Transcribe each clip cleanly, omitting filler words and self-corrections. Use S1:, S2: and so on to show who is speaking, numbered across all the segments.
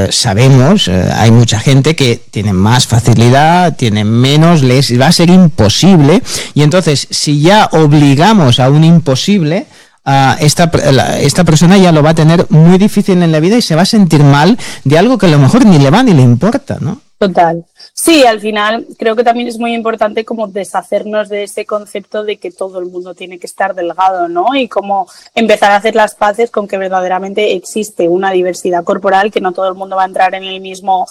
S1: sabemos, hay mucha gente que tiene más facilidad, tiene menos, les va a ser imposible, y entonces si ya obligamos a un imposible, esta persona ya lo va a tener muy difícil en la vida y se va a sentir mal de algo que a lo mejor ni le va ni le importa, ¿no?
S2: Total. Sí, al final creo que también es muy importante como deshacernos de ese concepto de que todo el mundo tiene que estar delgado, ¿no? Y como empezar a hacer las paces con que verdaderamente existe una diversidad corporal, que no todo el mundo va a entrar en el mismo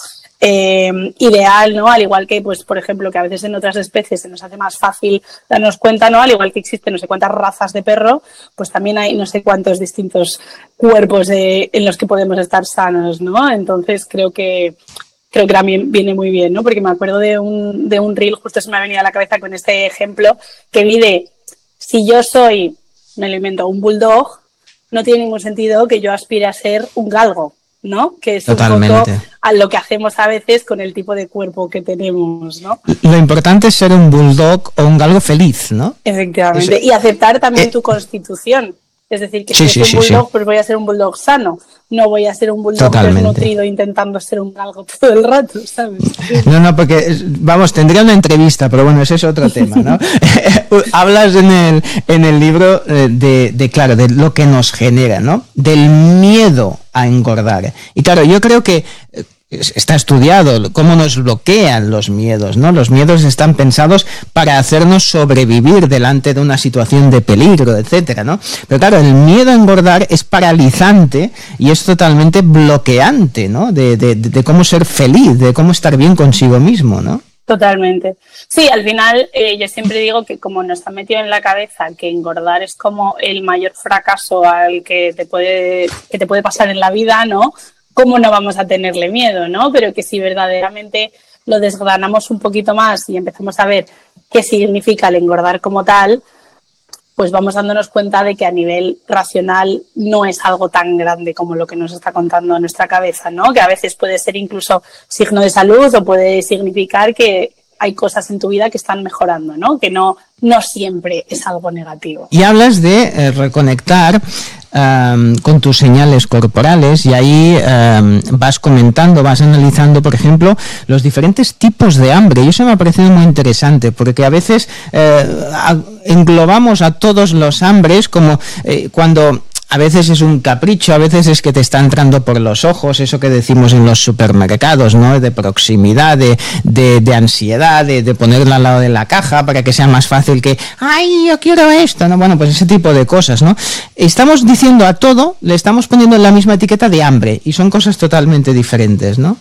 S2: ideal, ¿no? Al igual que, pues, por ejemplo, que a veces en otras especies se nos hace más fácil darnos cuenta, ¿no? Al igual que existen no sé cuántas razas de perro, pues también hay no sé cuántos distintos cuerpos en los que podemos estar sanos, ¿no? Entonces creo que también viene muy bien, ¿no? Porque me acuerdo de un reel, justo se me ha venido a la cabeza con este ejemplo, que vi de, si yo soy, me lo invento, un bulldog, no tiene ningún sentido que yo aspire a ser un galgo, ¿no? Que es
S1: Totalmente.
S2: un poco a lo que hacemos a veces con el tipo de cuerpo que tenemos, ¿no?
S1: Lo importante es ser un bulldog o un galgo feliz, ¿no?
S2: Efectivamente.
S1: Eso.
S2: Y aceptar también tu constitución. Es decir, que si soy un bulldog, pues voy a ser un bulldog sano. No voy a ser un bulldog desnutrido intentando ser un galgo todo el rato, ¿sabes?
S1: No, porque, vamos, tendría una entrevista, pero bueno, ese es otro tema, ¿no? Hablas en el libro claro, de lo que nos genera, ¿no? Del miedo a engordar. Y claro, yo creo que está estudiado cómo nos bloquean los miedos, ¿no? Los miedos están pensados para hacernos sobrevivir delante de una situación de peligro, etcétera, ¿no? Pero claro, el miedo a engordar es paralizante y es totalmente bloqueante, ¿no? De cómo ser feliz, de cómo estar bien consigo mismo, ¿no?
S2: Totalmente. Sí, al final yo siempre digo que como nos han metido en la cabeza que engordar es como el mayor fracaso al que te puede pasar en la vida, ¿no? ¿Cómo no vamos a tenerle miedo, no? Pero que si verdaderamente lo desgranamos un poquito más y empezamos a ver qué significa el engordar como tal, pues vamos dándonos cuenta de que a nivel racional no es algo tan grande como lo que nos está contando nuestra cabeza, ¿no? Que a veces puede ser incluso signo de salud o puede significar que hay cosas en tu vida que están mejorando, ¿no? Que no siempre es algo negativo.
S1: Y hablas de reconectar con tus señales corporales y ahí vas comentando, vas analizando, por ejemplo, los diferentes tipos de hambre. Y eso me ha parecido muy interesante porque a veces englobamos a todos los hambres como cuando... A veces es un capricho, a veces es que te está entrando por los ojos, eso que decimos en los supermercados, ¿no? De proximidad, de ansiedad, de ponerla al lado de la caja para que sea más fácil que, ¡ay, yo quiero esto! ¿No? Bueno, pues ese tipo de cosas, ¿no? Estamos diciendo a todo, le estamos poniendo en la misma etiqueta de hambre y son cosas totalmente diferentes, ¿no?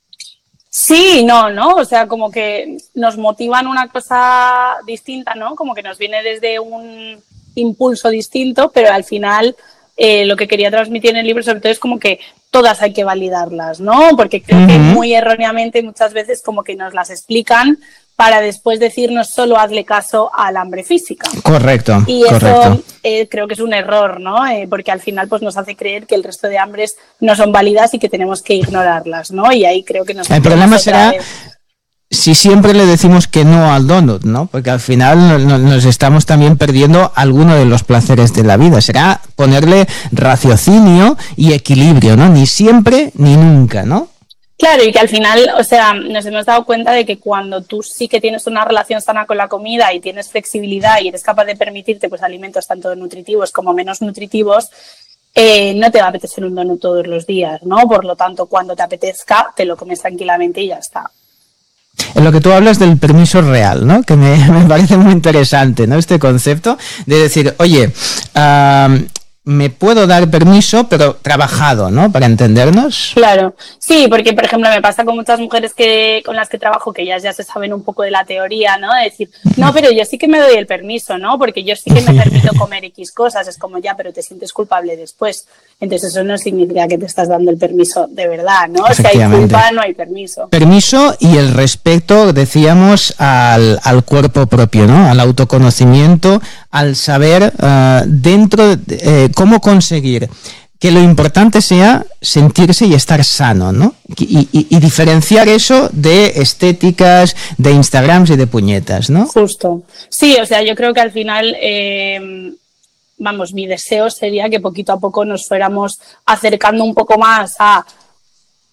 S2: Sí, no, o sea, como que nos motivan una cosa distinta, ¿no? Como que nos viene desde un impulso distinto, pero al final... lo que quería transmitir en el libro sobre todo es como que todas hay que validarlas, ¿no? Porque creo que muy erróneamente muchas veces como que nos las explican para después decirnos solo hazle caso al hambre física.
S1: Correcto.
S2: Y eso creo que es un error, ¿no? Porque al final pues nos hace creer que el resto de hambres no son válidas y que tenemos que ignorarlas, ¿no? Y ahí creo que nos...
S1: El problema será... Si siempre le decimos que no al donut, ¿no? Porque al final nos estamos también perdiendo alguno de los placeres de la vida. Será ponerle raciocinio y equilibrio, ¿no? Ni siempre ni nunca, ¿no?
S2: Claro, y que al final, o sea, nos hemos dado cuenta de que cuando tú sí que tienes una relación sana con la comida y tienes flexibilidad y eres capaz de permitirte pues alimentos tanto nutritivos como menos nutritivos, no te va a apetecer un donut todos los días, ¿no? Por lo tanto, cuando te apetezca, te lo comes tranquilamente y ya está.
S1: En lo que tú hablas del permiso real, ¿no? Que me parece muy interesante, ¿no? Este concepto de decir, oye, me puedo dar permiso, pero trabajado, ¿no? Para entendernos.
S2: Claro, sí, porque por ejemplo me pasa con muchas mujeres con las que trabajo que ellas ya se saben un poco de la teoría, ¿no? De decir, no, pero yo sí que me doy el permiso, ¿no? Porque yo sí que me permito comer X cosas, es como ya, pero te sientes culpable después. Entonces eso no significa que te estás dando el permiso de verdad, ¿no? Si hay culpa, no hay permiso.
S1: Permiso y el respeto, decíamos, al cuerpo propio, ¿no? Al autoconocimiento, al saber dentro cómo conseguir que lo importante sea sentirse y estar sano, ¿no? Y diferenciar eso de estéticas, de Instagrams y de puñetas, ¿no?
S2: Justo. Sí, o sea, yo creo que al final... vamos, mi deseo sería que poquito a poco nos fuéramos acercando un poco más a